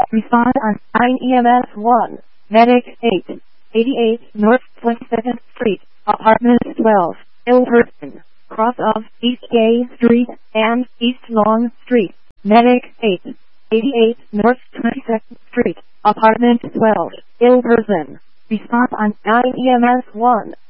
Respond on 9 EMS 1. Medic 8. 88 North 22nd Street, Apartment 12, Ilverton, cross of East Gay Street and East Long Street. Medic 8. 88 North 22nd Street, Apartment 12, Ilverton. Response on 9 EMS 1.